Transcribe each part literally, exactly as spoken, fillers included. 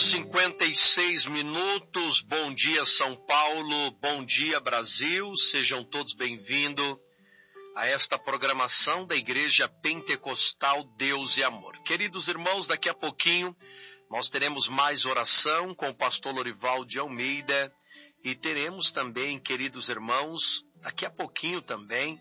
cinquenta e seis minutos, bom dia São Paulo, bom dia Brasil, sejam todos bem-vindos a esta programação da Igreja Pentecostal Deus e Amor. Queridos irmãos, daqui a pouquinho nós teremos mais oração com o pastor Lorival de Almeida e teremos também, queridos irmãos, daqui a pouquinho também,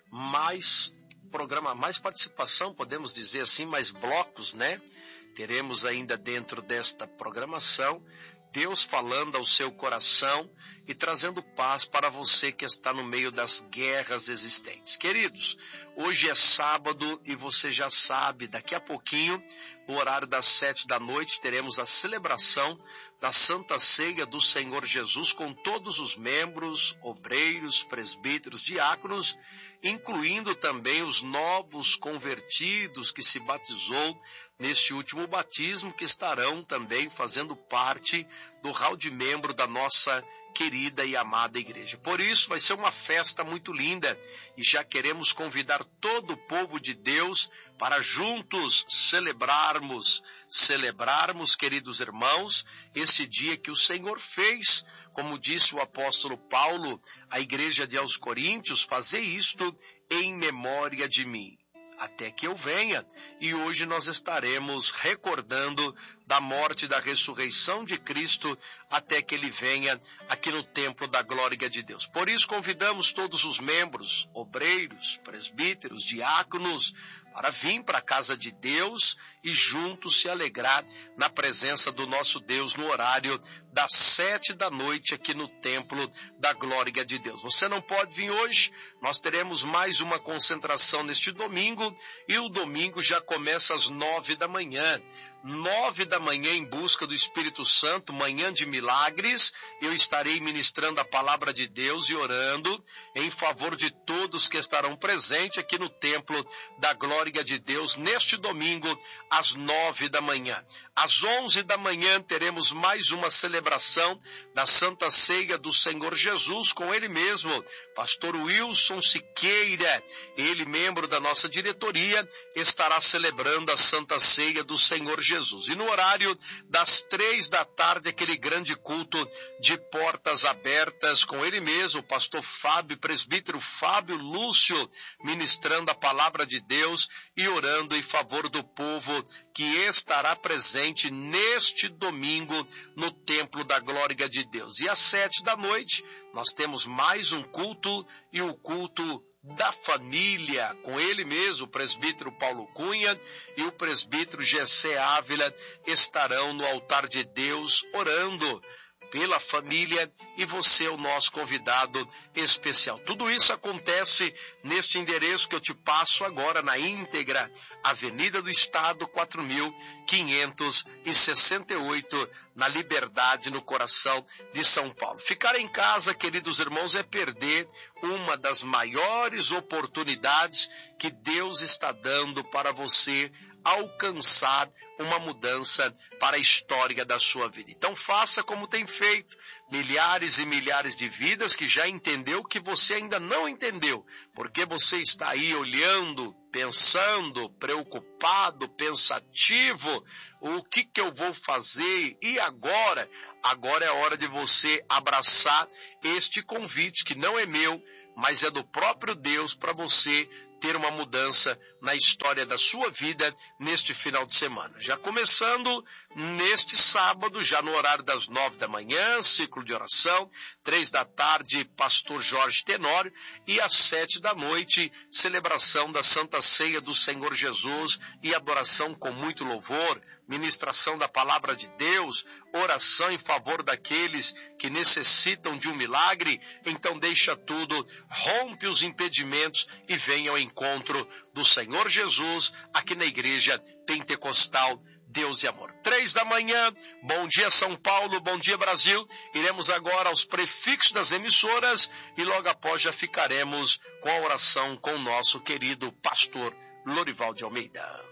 mais programa, mais participação, podemos dizer assim, mais blocos, né? Teremos ainda dentro desta programação, Deus falando ao seu coração e trazendo paz para você que está no meio das guerras existentes. Queridos, hoje é sábado e você já sabe, daqui a pouquinho, no horário das sete da noite, teremos a celebração da Santa Ceia do Senhor Jesus com todos os membros, obreiros, presbíteros, diáconos, incluindo também os novos convertidos que se batizou neste último batismo, que estarão também fazendo parte do hall de membro da nossa querida e amada igreja. Por isso vai ser uma festa muito linda e já queremos convidar todo o povo de Deus para juntos celebrarmos, celebrarmos, queridos irmãos, esse dia que o Senhor fez, como disse o apóstolo Paulo à igreja de aos Coríntios, fazer isto em memória de mim, até que eu venha. E hoje nós estaremos recordando da morte e da ressurreição de Cristo até que ele venha aqui no templo da glória de Deus. Por isso convidamos todos os membros, obreiros, presbíteros, diáconos, para vir para a casa de Deus e juntos se alegrar na presença do nosso Deus no horário das sete da noite aqui no templo da glória de Deus. Você não pode vir hoje, nós teremos mais uma concentração neste domingo e o domingo já começa às nove da manhã. Nove da manhã em busca do Espírito Santo, manhã de milagres, eu estarei ministrando a palavra de Deus e orando em favor de todos que estarão presentes aqui no templo da glória de Deus neste domingo às nove da manhã. Às onze da manhã teremos mais uma celebração da Santa Ceia do Senhor Jesus com ele mesmo, pastor Wilson Siqueira, ele membro da nossa diretoria, estará celebrando a Santa Ceia do Senhor Jesus. Jesus. E no horário das três da tarde, aquele grande culto de portas abertas com ele mesmo, o pastor Fábio, presbítero Fábio Lúcio, ministrando a palavra de Deus e orando em favor do povo que estará presente neste domingo no templo da glória de Deus. E às sete da noite, nós temos mais um culto e o culto da família, com ele mesmo, o presbítero Paulo Cunha e o presbítero Gessé Ávila estarão no altar de Deus orando pela família e você é o nosso convidado especial. Tudo isso acontece neste endereço que eu te passo agora na íntegra, Avenida do Estado, quatro mil quinhentos e sessenta e oito, na Liberdade, no coração de São Paulo. Ficar em casa, queridos irmãos, é perder uma das maiores oportunidades que Deus está dando para você alcançar uma mudança para a história da sua vida. Então faça como tem feito milhares e milhares de vidas que já entendeu que você ainda não entendeu, porque você está aí olhando, pensando, preocupado, pensativo, o que que eu vou fazer? E agora? Agora é hora de você abraçar este convite que não é meu, mas é do próprio Deus para você ter uma mudança na história da sua vida neste final de semana. Já começando neste sábado, já no horário das nove da manhã, ciclo de oração, três da tarde, pastor Jorge Tenório, e às sete da noite, celebração da Santa Ceia do Senhor Jesus e adoração com muito louvor, ministração da palavra de Deus, oração em favor daqueles que necessitam de um milagre. Então deixa tudo, rompe os impedimentos e venha ao encontro do Senhor Jesus aqui na Igreja Pentecostal Deus e Amor. Três da manhã, bom dia São Paulo, bom dia Brasil. Iremos agora aos prefixos das emissoras e logo após já ficaremos com a oração com o nosso querido pastor Lorival de Almeida.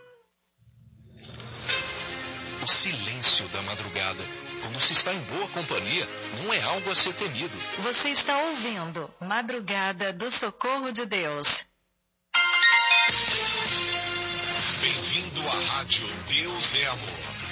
O silêncio da madrugada, quando se está em boa companhia, não é algo a ser temido. Você está ouvindo Madrugada do Socorro de Deus. Bem-vindo à Rádio Deus é Amor.